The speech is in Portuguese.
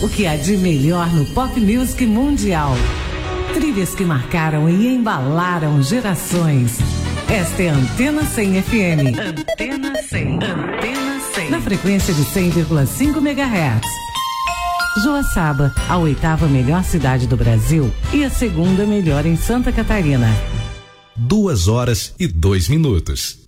O que há de melhor no pop music mundial. Trilhas que marcaram e embalaram gerações. Esta é a Antena 100 FM. Antena 100. Antena 100. Na frequência de 100,5 MHz. Joaçaba, a 8ª melhor cidade do Brasil e a 2ª melhor em Santa Catarina. 2 horas e 2 minutos.